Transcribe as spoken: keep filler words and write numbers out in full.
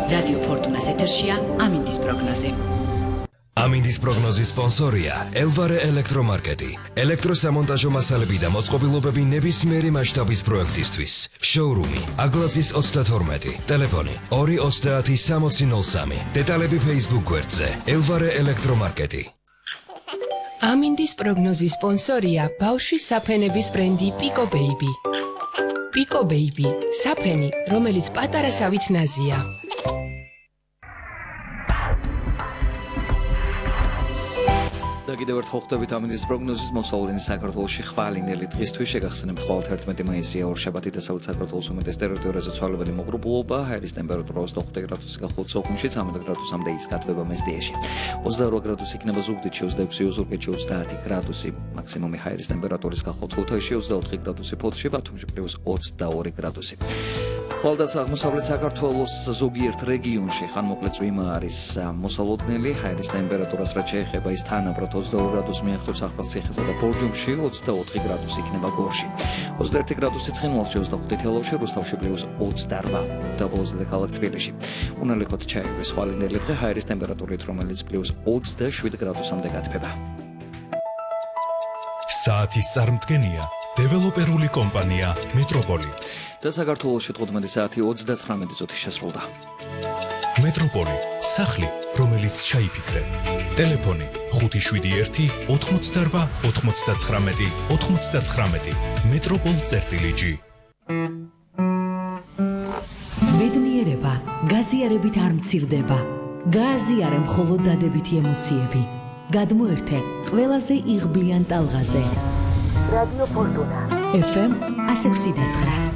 რადიო ფორტუნას ეთერშია ამინდის პროგნოზი. ამინდის პროგნოზის სპონსორია ელვარე ელექტრომარკეტი. ელექტროსამონტაჟო მასალები და მოწყობილობები ნებისმიერი მასშტაბის პროექტისთვის. შოურუმი აგლაზის ოცდათორმეტი, ტელეფონი ორი ოცდაათი სამოცი ნოლ სამი. დეტალები Facebook გვერდზე ელვარე ელექტრომარკეტი. ამინდის პროგნოზის სპონსორია ბავშვის საფენების ბრენდი Pico Baby. Pico Baby, საფენი, რომელიც პატარა სავით ნაზია. და კიდევ ერთხელ ხვდებით ამინდის პროგნოზის მოსავლენი საქართველოში ხვალინელი დღისთვის შეგახსენებთ ყოველ თერთმეტი მაისია ორშაბათი დასავლეთ საქართველოს უმეტეს ტერიტორიაზე ცვალებადი მოღრუბლობა, ჰაერის ტემპერატურა ოცდაოთხ გრადუსი გახლავთ სოხუმში, ცამეტ გრადუსამდე იზრდება მესტიაში. ოცდაორი გრადუსი იქნება ზუგდიდში, ოცდაექვსი ოზურგეთში, ოცდაათი გრადუსი, მაქსიმუმი ჰაერის ტემპერატურის გახლავთ ქუთაისში, ოცდაოთხი გრადუსი ფოთში, ბათუმში პლუს ოცდაორი გრადუსი. ხვალდაც აღმოსავლეთ საქართველოს ზოგიერთ რეგიონში ხანმოკლე წვიმა არის მოსალოდნელი, ჰაერის ტემპერატურას რაც შეეხება ის თანაბრად ოცდაორი გრადუსი მიაღწევს ახალციხესა და ბორჯომში, ოცდაოთხი გრადუსი იქნება გორში. ოცდაერთი გრადუსი ცხინვალში, ოცდახუთი თელავში, რუსთავში პლუს ოცდაორვა, დაბოლოს დედაქალაქ თბილისში. უნალექოთ ჩაიგდეს ხვალინელი დღე ჰაერის ტემპერატურით, რომელიც პლუს ოცდაშვიდ გრადუსამდე გათბება. საათის წარმდგენია დეველოპერული კომპანია მეტროპოლი. და საქართველოში თხუთმეტი საათი ოცდაცხრამეტი წუთი შესრულდა. მეტროპოლი, სახლი, რომელიც ჩაიფიქრე. ტელეფონი ხუთი შვიდი ერთი ოთხმოცდაორვა ოთხმოცდაცხრამეტი ოთხმოცდაცხრამეტი. მეტროპოლ.გი. ბედნიერება გაზიარებით არ მცირდება. გააზიარე მხოლოდ დადებითი ემოციები. გადმოერთე ყველაზე იღბლიან ტალღაზე. რადიო ფორტუნა. ეფ ემ εκατი ექვსი და ცხრა.